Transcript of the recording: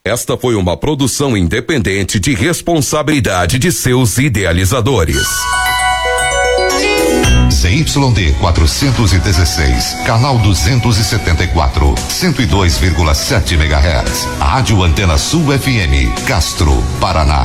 Esta foi uma produção independente de responsabilidade de seus idealizadores. ZYD 416, canal 274, 102,7 MHz. Rádio Antena Sul FM, Castro, Paraná.